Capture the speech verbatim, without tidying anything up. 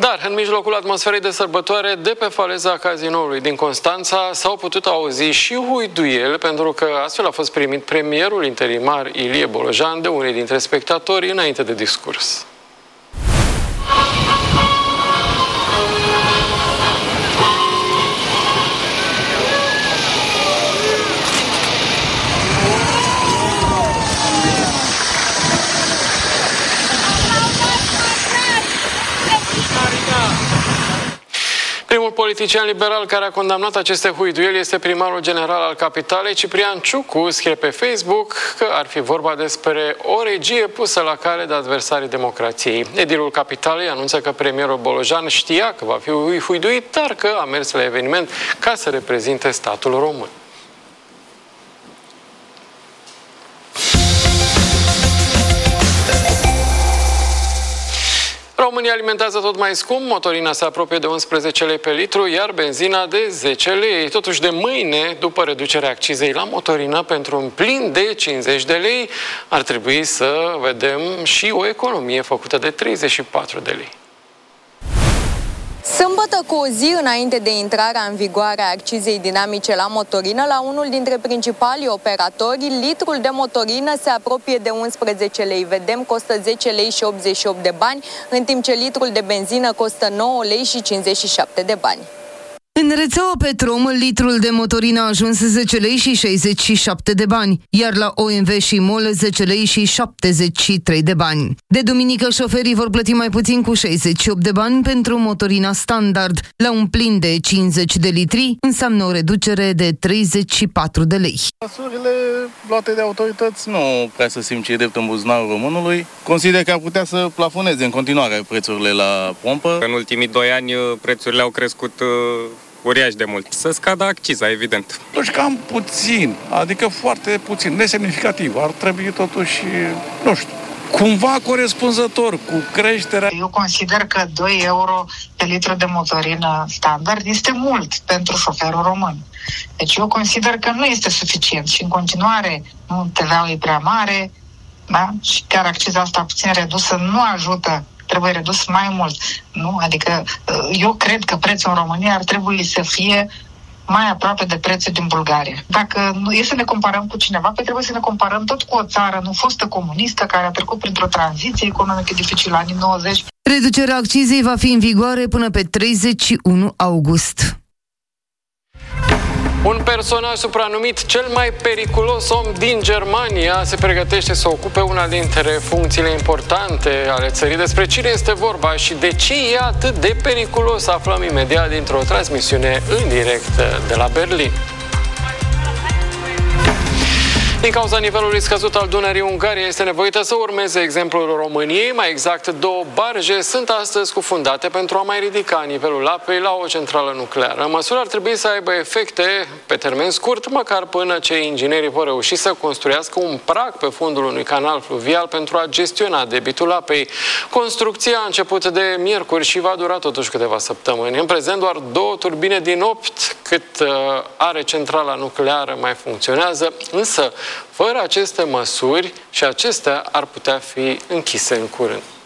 Dar, în mijlocul atmosferei de sărbătoare, de pe faleza Cazinoului din Constanța, s-au putut auzi și huiduieli, pentru că astfel a fost primit premierul interimar Ilie Bolojan de unii dintre spectatori înainte de discurs. Primul politician liberal care a condamnat aceste huiduieli este primarul general al capitalei, Ciprian Ciucu. Scrie pe Facebook că ar fi vorba despre o regie pusă la cale de adversarii democrației. Edilul capitalei anunță că premierul Bolojan știa că va fi huiduit, dar că a mers la eveniment ca să reprezinte statul român. România alimentează tot mai scump, motorina se apropie de unsprezece lei pe litru, iar benzina de zece lei. Totuși, de mâine, după reducerea accizei la motorină pentru un plin de cincizeci de lei, ar trebui să vedem și o economie făcută de treizeci și patru de lei. Sâmbătă, cu o zi înainte de intrarea în vigoare a accizei dinamice la motorină, la unul dintre principalii operatori, litrul de motorină se apropie de unsprezece lei. Vedem, costă zece lei și optzeci și opt de bani, în timp ce litrul de benzină costă nouă lei și cincizeci și șapte de bani. În rețeaua Petrom, litrul de motorină a ajuns zece lei și șaizeci și șapte de bani, iar la O M V și MOL zece lei și șaptezeci și trei de bani. De duminică, șoferii vor plăti mai puțin cu șaizeci și opt de bani pentru motorina standard. La un plin de cincizeci de litri înseamnă o reducere de treizeci și patru de lei. Măsurile luate de autorități nu prea să simt ce e drept în buzunarul românului. Consider că ar putea să plafoneze în continuare prețurile la pompă. În ultimii doi ani prețurile au crescut uriaș de mult. Să scadă acciza, evident. Totuși cam puțin, adică foarte puțin, nesemnificativ. Ar trebui totuși, nu știu, cumva corespunzător cu creșterea. Eu consider că doi euro pe litru de motorină standard este mult pentru șoferul român. Deci eu consider că nu este suficient și în continuare nu, T V A-ul e prea mare, da? Și chiar acciza asta puțin redusă nu ajută. Trebuie redus mai mult. Nu? Adică eu cred că prețul în România ar trebui să fie mai aproape de prețul din Bulgaria. Dacă nu e să ne comparăm cu cineva, pe trebuie să ne comparăm tot cu o țară nu fostă comunistă care a trecut printr-o tranziție economică dificilă anii nouăzeci. Reducerea accizei va fi în vigoare până pe treizeci și unu august. Un personaj supranumit cel mai periculos om din Germania se pregătește să ocupe una dintre funcțiile importante ale țării. Despre cine este vorba și de ce e atât de periculos, aflăm imediat dintr-o transmisiune în direct de la Berlin. Din cauza nivelului scăzut al Dunării, Ungaria este nevoită să urmeze exemplul României. Mai exact, două barje sunt astăzi scufundate pentru a mai ridica nivelul apei la o centrală nucleară. Măsura ar trebui să aibă efecte pe termen scurt, măcar până ce inginerii vor reuși să construiască un prag pe fundul unui canal fluvial pentru a gestiona debitul apei. Construcția a început de miercuri și va dura totuși câteva săptămâni. În prezent, doar două turbine din opt cât are centrala nucleară mai funcționează, însă fără aceste măsuri și acestea ar putea fi închise în curând.